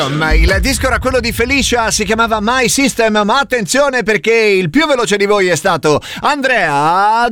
Ma il disco era quello di Felicia, si chiamava My System, ma attenzione perché il più veloce di voi è stato Andrea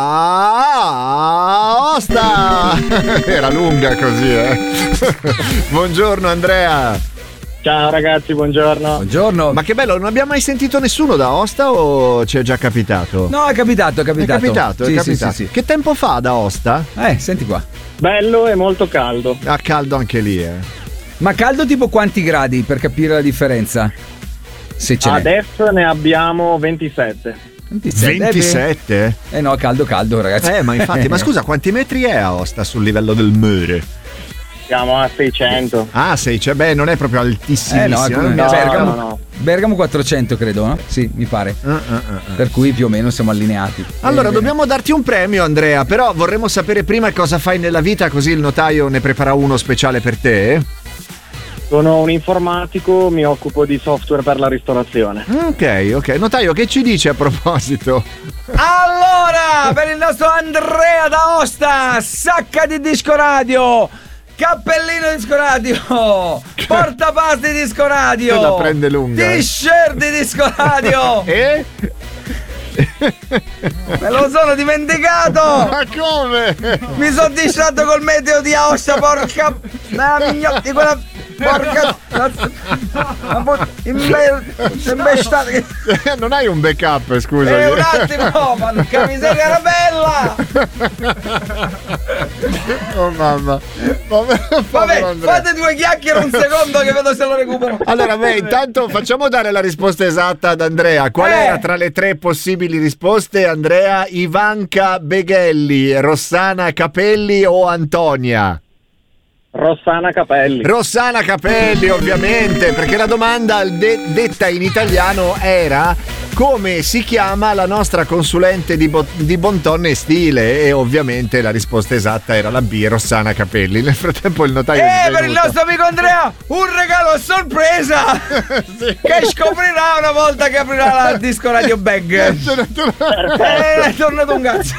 da Aosta. Era lunga così, Buongiorno Andrea. Ciao ragazzi, buongiorno. Buongiorno. Ma che bello, non abbiamo mai sentito nessuno da Aosta o ci è già capitato? No, è capitato. È capitato. Sì. Che tempo fa da Aosta? Senti qua. Bello e molto caldo. Ha caldo anche lì, Ma caldo tipo quanti gradi per capire la differenza? Se ce n'è. Adesso ne abbiamo 27. 27? No, caldo ragazzi. Ma infatti, ma scusa, quanti metri è Aosta sul livello del mare? Siamo a 600. Ah, beh, non è proprio altissimo. No. Bergamo 400 credo, no? Sì, mi pare. Per cui più o meno siamo allineati. Allora, dobbiamo darti un premio, Andrea, però vorremmo sapere prima cosa fai nella vita, così il notaio ne prepara uno speciale per te. Sono un informatico, mi occupo di software per la ristorazione. Ok. Notaio, che ci dice a proposito? Allora, per il nostro Andrea d'Aosta, sacca di disco radio, cappellino disco radio, portapasti disco radio, la prende lunga. T-shirt di disco radio. E? Me lo sono dimenticato. Ma come? Mi sono distratto col meteo di Aosta, porca mignotti, quella porca imbestate. Non hai un backup, scusa. Un attimo, porca miseria, era bella. Oh mamma. Vabbè, fate due chiacchiere un secondo che vedo se lo recupero. Allora, intanto facciamo dare la risposta esatta ad Andrea. Qual era tra le tre possibili risposte, Andrea? Ivanka Beghelli, Rossana Capelli o Antonia? Rossana Capelli, ovviamente, perché la domanda detta in italiano era: come si chiama la nostra consulente di Bon Ton e Stile? E ovviamente la risposta esatta era la B, Rossana Capelli. Nel frattempo il notaio per il nostro amico Andrea un regalo a sorpresa sì, che scoprirà una volta che aprirà la disco radio bag. È tornato un cazzo.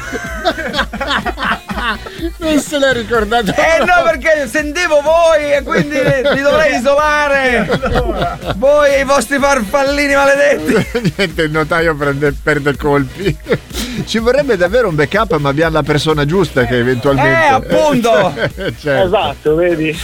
non se l'è ricordato. No, perché sentivo voi e quindi li dovrei isolare. Voi e i vostri farfallini maledetti. Niente, il notaio perde colpi. Ci vorrebbe davvero un backup, ma abbiamo la persona giusta che eventualmente. Appunto. Certo. Esatto, vedi.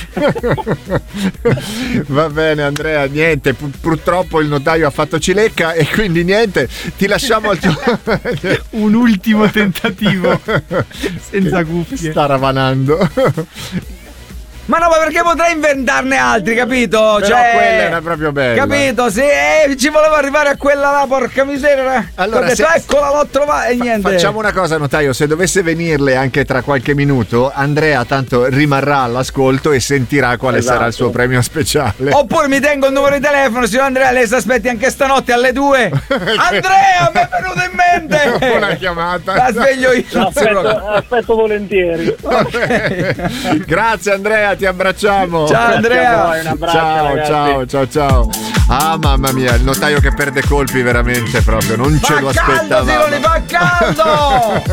Va bene Andrea, niente, purtroppo il notaio ha fatto cilecca e quindi niente, ti lasciamo al tuo un ultimo tentativo senza cuffie. Sta ravanando. Ma no, ma perché potrei inventarne altri, capito? Però quella era proprio bella. Capito? Sì, ci volevo arrivare a quella là, porca miseria. Allora, eccola, l'ho trovata e niente. Facciamo una cosa, notaio, se dovesse venirle anche tra qualche minuto, Andrea tanto rimarrà all'ascolto e sentirà quale sarà il suo premio speciale. Oppure mi tengo il numero di telefono, signor Andrea, lei si aspetti anche stanotte alle 2. Andrea, mi è venuto in mente. Una chiamata. La sveglio io. Aspetto volentieri. Grazie Andrea, ti abbracciamo. Ciao Andrea. Un abbraccio, ciao. Ah, mamma mia, il notaio che perde colpi veramente proprio, non ce lo aspettavamo. Caldo, si non li fa caldo.